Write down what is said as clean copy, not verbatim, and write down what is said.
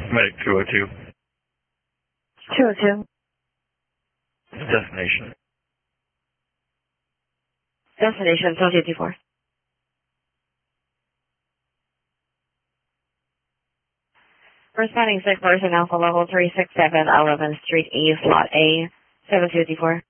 Medic 202. 202. Destination. Destination, 1254. Responding 6 Larson Alpha Level 367, 11th Street East, Lot A, 7254.